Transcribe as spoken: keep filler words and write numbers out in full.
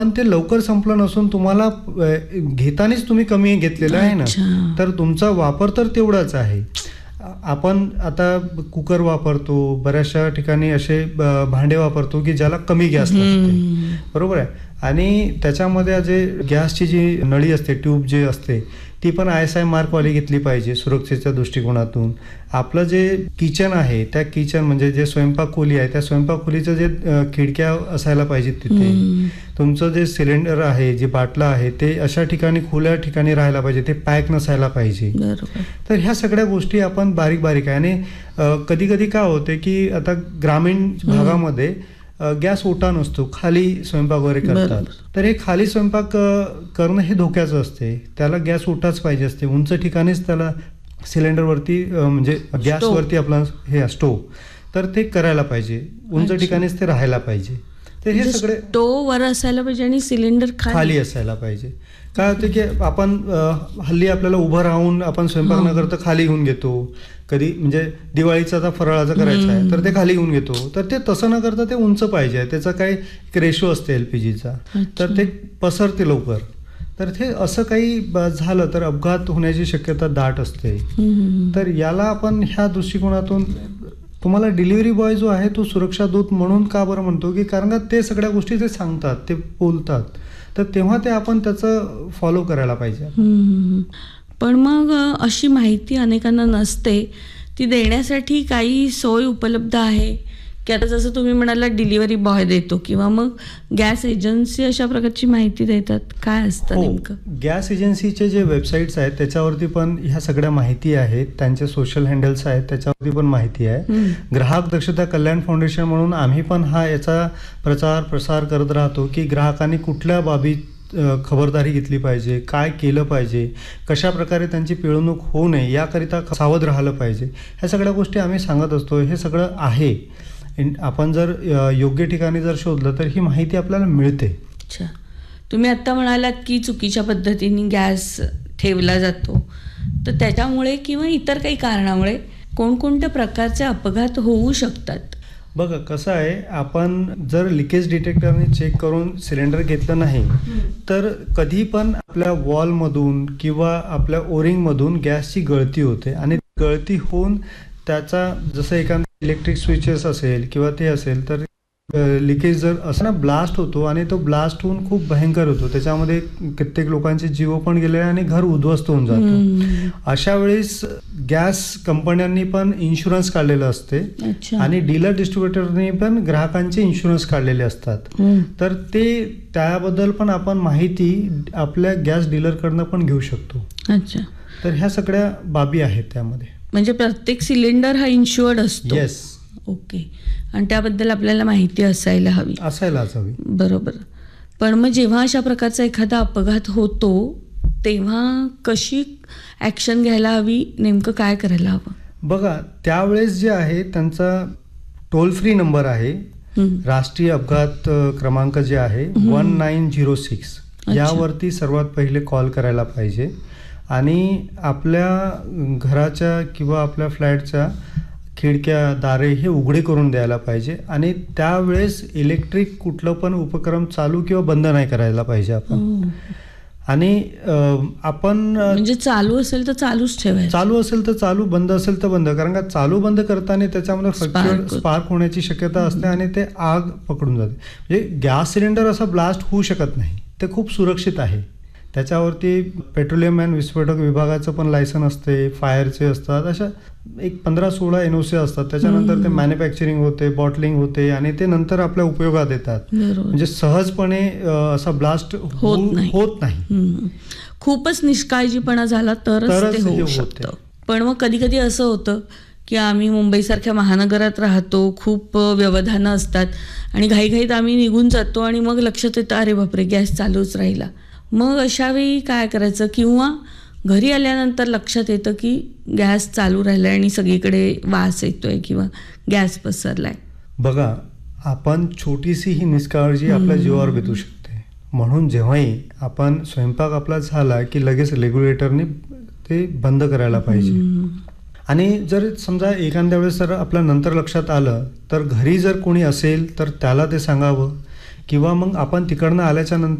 पण ते लवकर संपलं नसून तुम्हाला घेतानाच तुम्ही कमी घेतलेलं आहे ना, तर तुमचा वापर तर तेवढाच आहे. आपण आता कुकर वापरतो, बऱ्याचशा ठिकाणी असे भांडे वापरतो की ज्याला कमी गॅस लागते, बरोबर आहे. आणि त्याच्यामध्ये जे गॅसची जी नळी असते, ट्यूब जे असते, ती पण आय एस आय मार्कवाली घेतली पाहिजे सुरक्षेच्या दृष्टिकोनातून. आपलं जे किचन आहे, त्या किचन म्हणजे जे स्वयंपाक खोली आहे, त्या स्वयंपाक खोलीचं जे खिडक्या असायला पाहिजेत तिथे. तुमचं जे सिलेंडर आहे, जे बाटला आहे, ते अशा ठिकाणी खुल्या ठिकाणी राहायला पाहिजे, ते पॅक नसायला पाहिजे. तर ह्या सगळ्या गोष्टी आपण बारीक बारीक आहे. आणि कधी कधी काय होते की आता ग्रामीण भागामध्ये गॅस ओटा नसतो, खाली स्वयंपाक वगैरे करतात. तर हे खाली स्वयंपाक करणं हे धोक्याचं असते. त्याला गॅस ओटाच पाहिजे असते. उंच ठिकाणीच त्याला सिलेंडरवरती म्हणजे गॅसवरती आपला हे स्टोव, तर ते करायला पाहिजे. उंच ठिकाणीच ते राहायला पाहिजे. तर हे सगळे स्टोव वर असायला पाहिजे आणि सिलेंडर खाली असायला पाहिजे. काय होतं की आपण हल्ली आपल्याला उभं राहून आपण स्वयंपाक न करता खाली घेऊन घेतो. कधी म्हणजे दिवाळीचा आता फराळाचा करायचा आहे तर ते खाली घेऊन घेतो. तर ते तसं न करता ते उंच पाहिजे. त्याचा काही रेशो असते एलपीजीचा, तर ते पसरते लवकर. तर ते असं काही झालं तर अपघात होण्याची शक्यता दाट असते. तर याला आपण ह्या दृष्टिकोनातून तुम्हाला डिलिव्हरी बॉय जो आहे तो सुरक्षा दूत म्हणून का बरं म्हणतो की कारण का ते सगळ्या गोष्टी ते सांगतात, ते बोलतात, तर तेव्हा ते आपण त्याचं फॉलो करायला पाहिजे. पण मग अशी माहिती अनेकांना नसते, ती देण्यासाठी काही सोय उपलब्ध आहे की आता जसं तुम्ही म्हणाला डिलिव्हरी बॉय देतो किंवा मग गॅस एजन्सी अशा प्रकारची माहिती देतात, काय असतं नेमकं? गॅस एजन्सीचे जे वेबसाईट्स आहेत त्याच्यावरती पण ह्या सगळ्या माहिती आहेत. त्यांचे सोशल हँडल्स आहेत त्याच्यावरती पण माहिती आहे. ग्राहक दक्षता कल्याण फाउंडेशन म्हणून आम्ही पण हा याचा प्रचार प्रसार करत राहतो की ग्राहकांनी कुठल्या बाबी खबरदारी घेतली पाहिजे, काय केलं पाहिजे, कशा प्रकारे त्यांची पिळवणूक होऊ नये याकरिता सावध राहिलं पाहिजे. ह्या सगळ्या गोष्टी आम्ही सांगत असतो. हे सगळं आहे. आपण जर योग्य ठिकाणी जर शोधलं तर ही माहिती आपल्याला मिळते. अच्छा, तुम्ही आत्ता म्हणालात की चुकीच्या पद्धतीने गॅस ठेवला जातो, तर त्याच्यामुळे किंवा इतर काही कारणामुळे कोणकोणत्या प्रकारचे अपघात होऊ शकतात? बघा कसं आहे, आपण जर लिकेज डिटेक्टरने चेक करून सिलेंडर घेतलं नाही तर कधी पण आपल्या वॉलमधून किंवा आपल्या ओरिंगमधून गॅसची गळती होते. आणि गळती होऊन त्याचा जसं एखादा इलेक्ट्रिक स्विचेस असेल किंवा ते असेल तर लिकेज जर असं ना ब्लास्ट होतो आणि तो ब्लास्ट होऊन खूप भयंकर होतो. त्याच्यामध्ये कित्येक लोकांचे जीव पण गेले आणि घर उद्ध्वस्त होऊन जातो. अशा वेळेस गॅस कंपन्यांनी पण इन्शुरन्स काढलेलं असते आणि डीलर डिस्ट्रीब्युटरनी पण ग्राहकांचे इन्शुरन्स काढलेले असतात. तर ते त्याबद्दल पण आपण माहिती आपल्या गॅस डीलरकडनं पण घेऊ शकतो. अच्छा, तर ह्या सगळ्या बाबी आहेत त्यामध्ये. म्हणजे प्रत्येक सिलेंडर हा इन्शुअर्ड असतो? येस. ओके. आणि त्याबद्दल आपल्याला माहिती असायला हवी. असायलाच हवी. बरोबर. पण मग जेव्हा अशा प्रकारचा एखादा अपघात होतो तेव्हा कशी ॲक्शन घ्यायला हवी, नेमकं काय करायला हवं? बघा, त्यावेळेस जे आहे त्यांचा टोल फ्री नंबर आहे, राष्ट्रीय अपघात क्रमांक जे आहे वन नाईन झिरो सिक्स, यावरती सर्वात पहिले कॉल करायला पाहिजे. आणि आपल्या घराच्या किंवा आपल्या फ्लॅटच्या खिडक्या दारे हे उघडे करून द्यायला पाहिजे. आणि त्यावेळेस इलेक्ट्रिक कुठलं पण उपक्रम चालू किंवा बंद नाही करायला पाहिजे आपण. आणि आपण म्हणजे चालू असेल तर चालूच ठेवायचं, चालू असेल तर चालू, बंद असेल तर बंद. कारण का चालू बंद करताना त्याच्यामध्ये फ्रॅक्चर स्पार्क होण्याची शक्यता असते आणि ते आग पकडून जाते. म्हणजे गॅस सिलेंडर असा ब्लास्ट होऊ शकत नाही, ते खूप सुरक्षित आहे. त्याच्यावरती पेट्रोलियम अँड विस्फोटक विभागाचं पण लायसन असते, फायरचे असतात, अशा एक पंधरा सोळा एन ओ सी असतात. त्याच्यानंतर ते मॅन्युफॅक्चरिंग होते, बॉटलिंग होते आणि ते नंतर आपल्या उपयोगात येतात. म्हणजे सहजपणे असा ब्लास्ट होत नाही. होत नाही. खूपच निष्काळजीपणा झाला तरच ते होऊ शकतं. पण मग कधी कधी असं होतं की आम्ही मुंबईसारख्या महानगरात राहतो, खूप व्यवधानं असतात आणि घाईघाईत आम्ही निघून जातो आणि मग लक्षात येतं अरे बापरे गॅस चालूच राहिला. मग अशावेळी काय करायचं? किंवा घरी आल्यानंतर लक्षात येतं की गॅस चालू राहिलाय आणि सगळीकडे वास येतोय किंवा गॅस पसरलाय. बघा, आपण छोटीशी ही निष्काळजी आपल्या जीवावर बेतू शकते. म्हणून जेव्हाही आपण स्वयंपाक आपला झाला की लगेच रेग्युलेटरने ते बंद करायला पाहिजे. आणि जर समजा एखाद्या वेळेस जर आपल्या नंतर लक्षात आलं तर घरी जर कोणी असेल तर त्याला ते सांगावं किंवा मग आपण तिकडनं आल्याच्या नंतर